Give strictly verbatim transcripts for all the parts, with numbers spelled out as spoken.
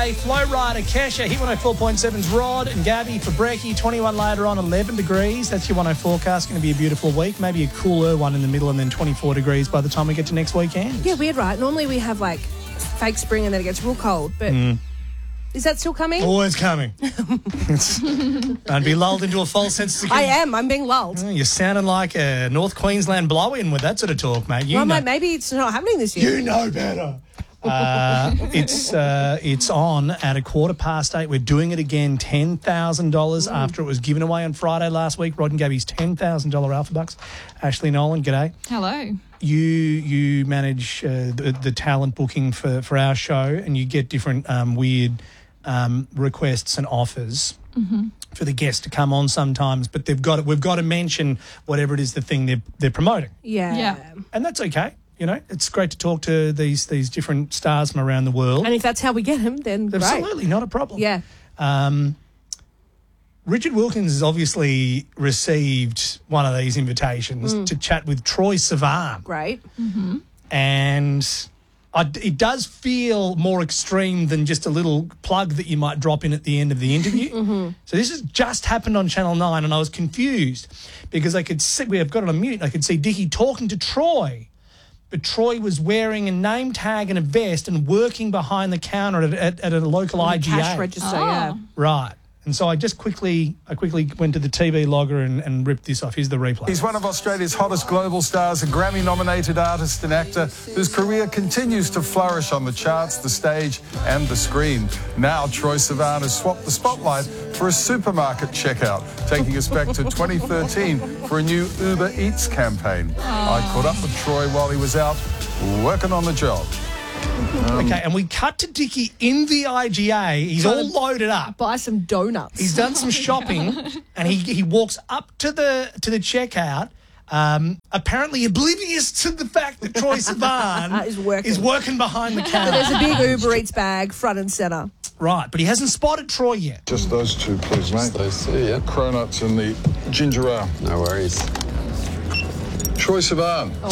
today. Flow Rider, Kesha, Hit one oh four point seven's Rod and Gabby for Brekkie. twenty-one later on, eleven degrees. That's your one oh forecast. Going to be a beautiful week. Maybe a cooler one in the middle and then twenty-four degrees by the time we get to next weekend. Yeah, weird, right? Normally we have like fake spring and then it gets real cold. But Mm. is that still coming? Always coming. Don't be lulled into a false sense of security. I am. I'm being lulled. Oh, you're sounding like a North Queensland blow-in with that sort of talk, mate. You well, know, mate, maybe it's not happening this year. You know better. Uh, it's uh, it's on at a quarter past eight. We're doing it again, ten thousand dollars Mm. after it was given away on Friday last week. Rod and Gabby's ten thousand dollars Alpha Bucks. Ashley Nolan, g'day. Hello. You you manage uh, the, the talent booking for, for our show, and you get different um, weird um, requests and offers Mm-hmm. for the guests to come on sometimes. But they've got we've got to mention whatever it is the thing they're they're promoting. Yeah. Yeah. And that's okay. You know, it's great to talk to these these different stars from around the world. And if that's how we get him, then great. Absolutely, not a problem. Yeah. Um, Richard Wilkins has obviously received one of these invitations Mm. to chat with Troye Sivan. Great. Mm-hmm. And I, it does feel more extreme than just a little plug that you might drop in at the end of the interview. Mm-hmm. So this has just happened on Channel nine, and I was confused because I could see, we have got it on mute, and I could see Dickie talking to Troye, but Troye was wearing a name tag and a vest and working behind the counter at, at, at a local I G A. Cash register, Oh. yeah. Right. And so I just quickly I quickly went to the T V logger and, and ripped this off. Here's the replay. He's one of Australia's hottest global stars, a Grammy-nominated artist and actor whose career continues to flourish on the charts, the stage and the screen. Now Troye Sivan has swapped the spotlight for a supermarket checkout, taking us back to twenty thirteen for a new Uber Eats campaign. I caught up with Troye while he was out working on the job. Um, Okay, and we cut to Dickie in the I G A. He's all loaded up. Buy some donuts. He's done some shopping, and he he walks up to the to the checkout. Um, apparently oblivious to the fact that Troye Sivan Is working. is working behind the But counter. there's a big Uber Eats bag front and centre. Right, but he hasn't spotted Troye yet. Just those two, please, mate. Those two, yeah. Cronuts and the ginger ale. No worries. Troye Sivan. Oh,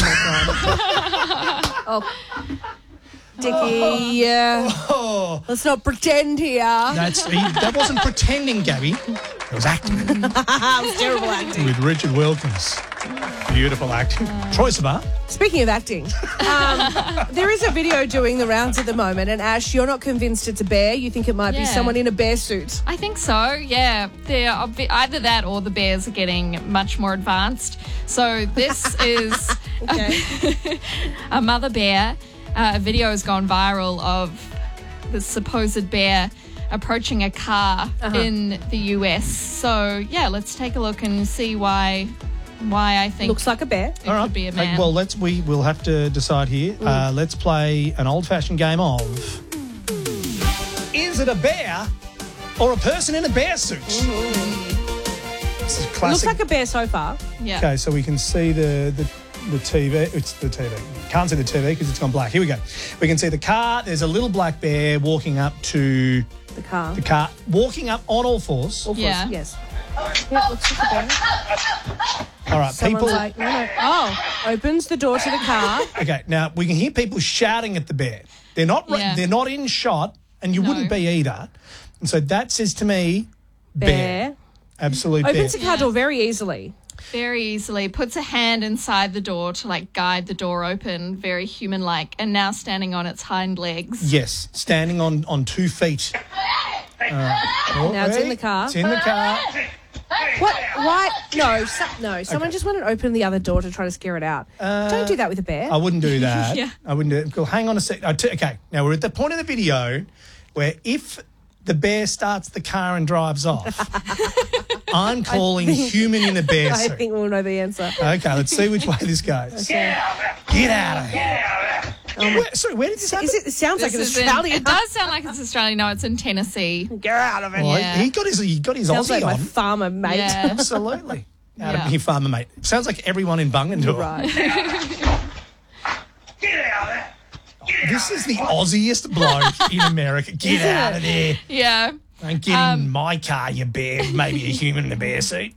my God. oh. Dickie, yeah. Oh, Let's not pretend here. that's he, that wasn't pretending, Gabby. It was acting That was terrible acting. with Richard Wilkins. Beautiful acting. Troye Sivan. Speaking of acting, um, there is a video doing the rounds at the moment, and Ash, you're not convinced it's a bear. You think it might be Yeah. someone in a bear suit. I think so, yeah. They're obvi- either that or the bears are getting much more advanced. So this is Okay. a mother bear. Uh, a video has gone viral of the supposed bear approaching a car Uh-huh. in the U S. So, yeah, let's take a look and see why why I think Looks like a bear. it could be a man. Hey, well, let's we will have to decide here. Uh, let's play an old-fashioned game of: is it a bear or a person in a bear suit? This is Looks classic. like a bear so far. yeah. Okay, so we can see the the, the T V. It's the T V. Can't see the T V because it's gone black. Here we go. We can see the car. There's a little black bear walking up to The car. the car, walking up on all fours. All fours, Yeah. Yes. Yeah, looks like a bear. All right, Someone's people. like, no, no. Oh, opens the door to the car. Okay, now we can hear people shouting at the bear. They're not. ra- Yeah. They're not in shot, and you No. wouldn't be either. And so that says to me, bear, Bear. absolute bear. Opens the car door very easily. Very easily. Puts a hand inside the door to like guide the door open, very human like, and now standing on its hind legs. Yes, standing on on two feet. All right. Oh, Now it's in hey, the car. It's in the car. What? Why? No, so, no. Someone just went and opened the other door to try to scare it out. Don't do that with a bear. I wouldn't do that. Yeah. I wouldn't do it. Well, hang on a sec. I t- okay, now we're at the point of the video where if the bear starts the car and drives off, I'm calling human in a bear I suit. think we'll know the answer. Okay, let's see which way this goes. Get out of here. Where, sorry, where did this happen? Is it, it sounds This like an is in- Australian. it does sound like it's Australian. No, it's in Tennessee. Get out of it. Oh, Yeah. He got his he got his Sounds Aussie like my on. farmer mate. Yeah. Absolutely. Out Yeah. of here, farmer mate. Sounds like everyone in Bungendore. Right. This is the Aussiest bloke in America. Get Isn't out it? of there. Yeah. Don't get Um, in my car, you bear. Maybe a human in a bear suit.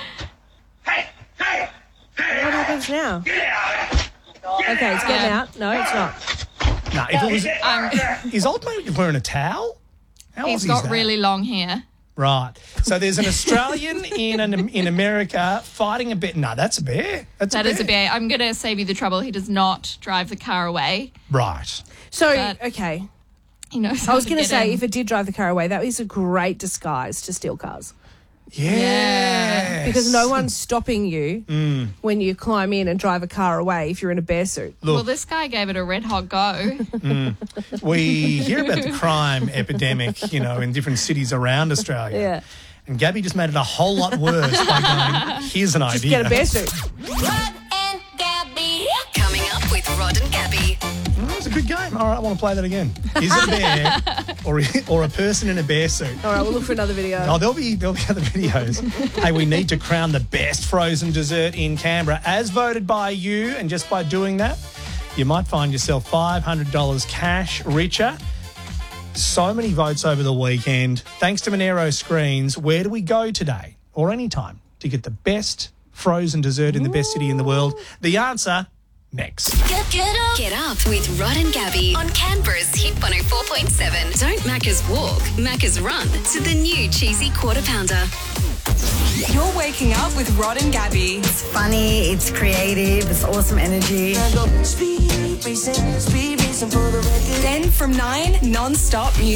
What happens now? Okay, it's getting Yeah. out. No, it's not. No, if it was... Um, Is old mate wearing a towel? How He's Aussie got is that? really long hair. Right. So there's an Australian in an, in America fighting a bear. No, that's a bear. That's That a bear. is a bear. I'm going to save you the trouble. He does not drive the car away. Right. So, But- okay. He knows I was going going to say, if it did drive the car away, that is a great disguise to steal cars. Yes. Because no one's stopping you Mm. when you climb in and drive a car away if you're in a bear suit. Look, Well, this guy gave it a red hot go. we hear about the crime epidemic, you know, in different cities around Australia. Yeah. And Gabby just made it a whole lot worse by going, here's an Just idea. get a bear suit. Rod and Gabby. Coming up with Rod and Gabby. That was a good game. All right, I want to play that again. Is it a bear or, or a person in a bear suit? All right, we'll look for another video. Oh, there'll be there'll be other videos. Hey, we need to crown the best frozen dessert in Canberra, as voted by you, and just by doing that, you might find yourself five hundred dollars cash richer. So many votes over the weekend. Thanks to Monero Screens, where do we go today or anytime to get the best frozen dessert in the best city in the world? The answer, next. Get, get up. Get up with Rod and Gabby on Canberra's Hit one oh four point seven. Don't Macca's walk, Macca's run to the new cheesy quarter pounder. You're waking up with Rod and Gabby. It's funny, it's creative, it's awesome energy. Then from nine, non-stop music.